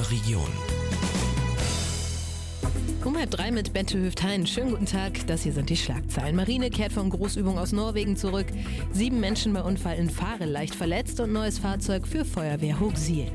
unserer Region. Um 2:30 mit Bente Höft-Hein. Schönen guten Tag, das hier sind die Schlagzeilen. Marine kehrt von Großübung aus Norwegen zurück. 7 Menschen bei Unfall in Fahre leicht verletzt und neues Fahrzeug für Feuerwehr Hochsiel.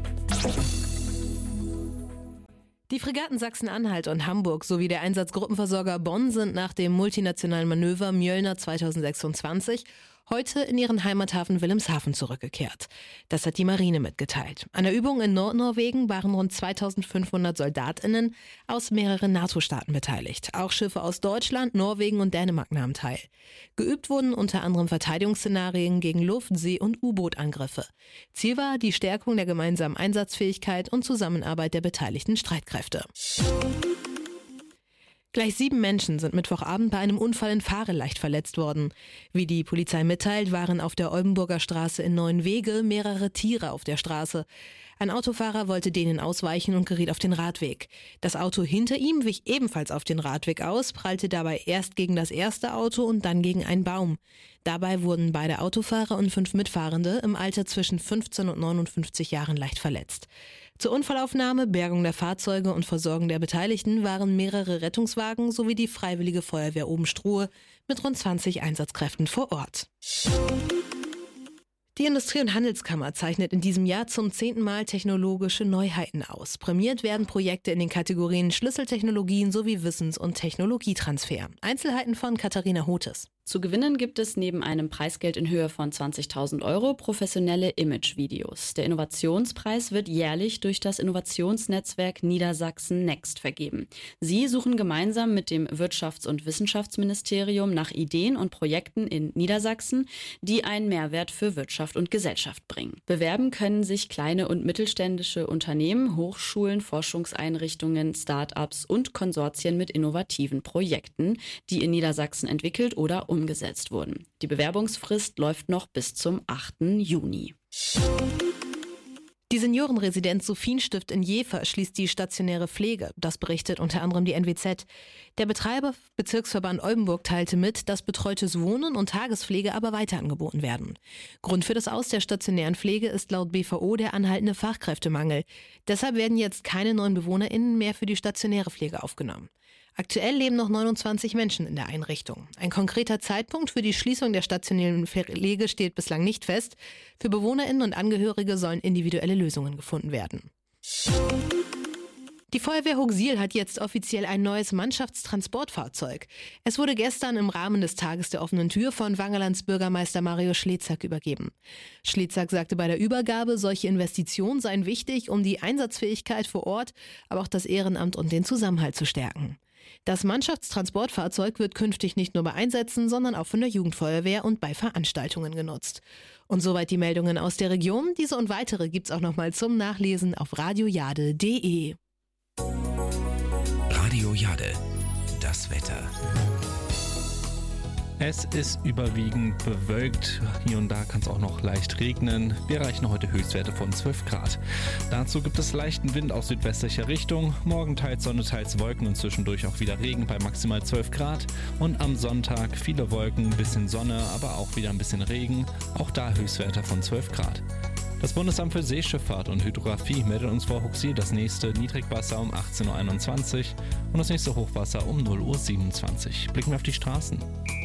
Die Fregatten Sachsen-Anhalt und Hamburg sowie der Einsatzgruppenversorger Bonn sind nach dem multinationalen Manöver Mjölner 2026 heute in ihren Heimathafen Wilhelmshaven zurückgekehrt. Das hat die Marine mitgeteilt. An der Übung in Nordnorwegen waren rund 2500 SoldatInnen aus mehreren NATO-Staaten beteiligt. Auch Schiffe aus Deutschland, Norwegen und Dänemark nahmen teil. Geübt wurden unter anderem Verteidigungsszenarien gegen Luft-, See- und U-Boot-Angriffe. Ziel war die Stärkung der gemeinsamen Einsatzfähigkeit und Zusammenarbeit der beteiligten Streitkräfte. Gleich 7 Menschen sind Mittwochabend bei einem Unfall in Fahre leicht verletzt worden. Wie die Polizei mitteilt, waren auf der Oldenburger Straße in Neuenwege mehrere Tiere auf der Straße. Ein Autofahrer wollte denen ausweichen und geriet auf den Radweg. Das Auto hinter ihm wich ebenfalls auf den Radweg aus, prallte dabei erst gegen das erste Auto und dann gegen einen Baum. Dabei wurden beide Autofahrer und 5 Mitfahrende im Alter zwischen 15 und 59 Jahren leicht verletzt. Zur Unfallaufnahme, Bergung der Fahrzeuge und Versorgung der Beteiligten waren mehrere Rettungswagen sowie die Freiwillige Feuerwehr Obenstruhe mit rund 20 Einsatzkräften vor Ort. Die Industrie- und Handelskammer zeichnet in diesem Jahr zum 10. Mal technologische Neuheiten aus. Prämiert werden Projekte in den Kategorien Schlüsseltechnologien sowie Wissens- und Technologietransfer. Einzelheiten von Katharina Hotes. Zu gewinnen gibt es neben einem Preisgeld in Höhe von 20.000 € professionelle Imagevideos. Der Innovationspreis wird jährlich durch das Innovationsnetzwerk Niedersachsen Next vergeben. Sie suchen gemeinsam mit dem Wirtschafts- und Wissenschaftsministerium nach Ideen und Projekten in Niedersachsen, die einen Mehrwert für Wirtschaft und Gesellschaft bringen. Bewerben können sich kleine und mittelständische Unternehmen, Hochschulen, Forschungseinrichtungen, Start-ups und Konsortien mit innovativen Projekten, die in Niedersachsen entwickelt oder umgesetzt wurden. Die Bewerbungsfrist läuft noch bis zum 8. Juni. Die Seniorenresidenz Sophienstift in Jever schließt die stationäre Pflege. Das berichtet unter anderem die NWZ. Der Betreiber Bezirksverband Oldenburg teilte mit, dass betreutes Wohnen und Tagespflege aber weiter angeboten werden. Grund für das Aus der stationären Pflege ist laut BVO der anhaltende Fachkräftemangel. Deshalb werden jetzt keine neuen BewohnerInnen mehr für die stationäre Pflege aufgenommen. Aktuell leben noch 29 Menschen in der Einrichtung. Ein konkreter Zeitpunkt für die Schließung der stationären Pflege steht bislang nicht fest. Für BewohnerInnen und Angehörige sollen individuelle Lösungen gefunden werden. Die Feuerwehr Hochsiel hat jetzt offiziell ein neues Mannschaftstransportfahrzeug. Es wurde gestern im Rahmen des Tages der offenen Tür von Wangerlands Bürgermeister Mario Schlezack übergeben. Schlezack sagte bei der Übergabe, solche Investitionen seien wichtig, um die Einsatzfähigkeit vor Ort, aber auch das Ehrenamt und den Zusammenhalt zu stärken. Das Mannschaftstransportfahrzeug wird künftig nicht nur bei Einsätzen, sondern auch von der Jugendfeuerwehr und bei Veranstaltungen genutzt. Und soweit die Meldungen aus der Region. Diese und weitere gibt's auch nochmal zum Nachlesen auf radiojade.de. Radio Jade, das Wetter. Es ist überwiegend bewölkt, hier und da kann es auch noch leicht regnen. Wir erreichen heute Höchstwerte von 12 Grad. Dazu gibt es leichten Wind aus südwestlicher Richtung. Morgen teils Sonne, teils Wolken und zwischendurch auch wieder Regen bei maximal 12 Grad. Und am Sonntag viele Wolken, ein bisschen Sonne, aber auch wieder ein bisschen Regen. Auch da Höchstwerte von 12 Grad. Das Bundesamt für Seeschifffahrt und Hydrographie meldet uns vor Hochsiel das nächste Niedrigwasser um 18:21 Uhr und das nächste Hochwasser um 0:27 Uhr. Blicken wir auf die Straßen.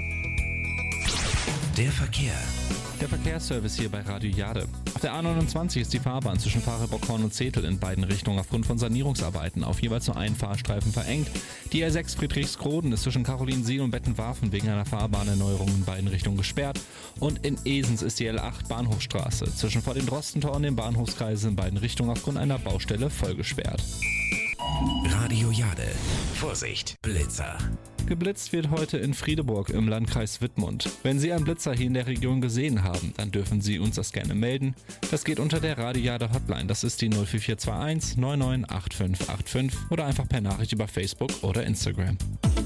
Der Verkehr. Der Verkehrsservice hier bei Radio Jade. Auf der A29 ist die Fahrbahn zwischen Fahrenbockhorn und Zetel in beiden Richtungen aufgrund von Sanierungsarbeiten auf jeweils nur einen Fahrstreifen verengt. Die R6 Friedrichskoden ist zwischen Carolinsiel und Bettenwarfen wegen einer Fahrbahnerneuerung in beiden Richtungen gesperrt. Und in Esens ist die L8 Bahnhofstraße zwischen vor dem Drostentor und dem Bahnhofskreis in beiden Richtungen aufgrund einer Baustelle voll gesperrt. Radio Jade. Vorsicht, Blitzer. Geblitzt wird heute in Friedeburg im Landkreis Wittmund. Wenn Sie einen Blitzer hier in der Region gesehen haben, dann dürfen Sie uns das gerne melden. Das geht unter der Radio Jade Hotline, das ist die 04421 998585 oder einfach per Nachricht über Facebook oder Instagram.